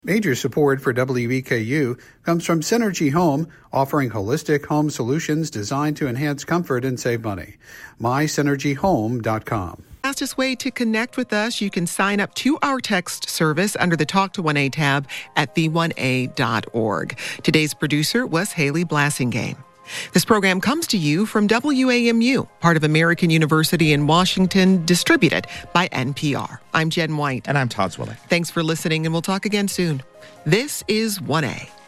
Major support for WEKU comes from Synergy Home, offering holistic home solutions designed to enhance comfort and save money. MySynergyHome.com. Fastest way to connect with us, you can sign up to our text service under the Talk to 1A tab at v1a.org. Today's producer was Haley Blassingame. This program comes to you from WAMU, part of American University in Washington, distributed by NPR. I'm Jen White. And I'm Todd Zwilling. Thanks for listening, and we'll talk again soon. This is 1A.